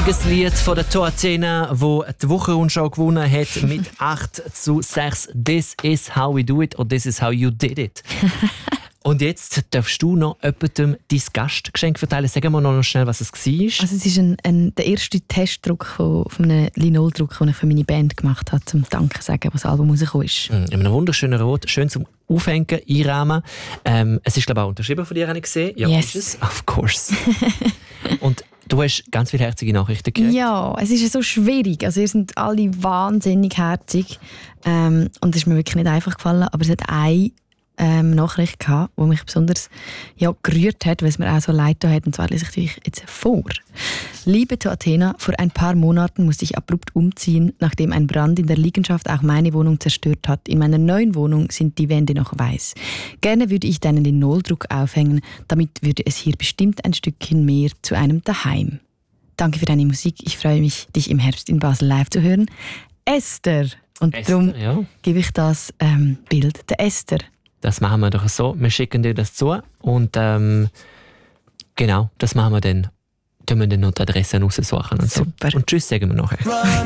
Wichtiges Lied von der Toatena, wo die Wochenrundschau gewonnen hat mit 8:6. This is how we do it or this is how you did it. Und jetzt darfst du noch jemandem dein Gastgeschenk verteilen. Sagen wir noch schnell, was es war. Also es ist der erste Testdruck von einem Linoldruck, den ich für meine Band gemacht habe, zum Danke sagen, was das Album rausgekommen ist. In einem wunderschönen Rot, schön zum Aufhängen, einrahmen. Es ist, glaube ich, auch unterschrieben von dir, habe ich gesehen. Ja, yes. Ist es? Of course. Und du hast ganz viele herzige Nachrichten gekriegt. Ja, es ist so schwierig. Also ihr seid alle wahnsinnig herzig. Und es ist mir wirklich nicht einfach gefallen. Aber es hat eine Nachricht gehabt, die mich besonders gerührt hat, weil es mir auch so leid hat. Und zwar lese ich dich jetzt vor. Liebe Toatena, vor ein paar Monaten musste ich abrupt umziehen, nachdem ein Brand in der Liegenschaft auch meine Wohnung zerstört hat. In meiner neuen Wohnung sind die Wände noch weiß. Gerne würde ich deinen Linoldruck aufhängen, damit würde es hier bestimmt ein Stückchen mehr zu einem Daheim. Danke für deine Musik. Ich freue mich, dich im Herbst in Basel live zu hören. Esther. Und darum gebe ich das Bild der Esther. Das machen wir doch so. Wir schicken dir das zu und genau, das machen wir dann. Können wir dann noch die Adressen raussuchen und so. Super. Und tschüss sagen wir nachher.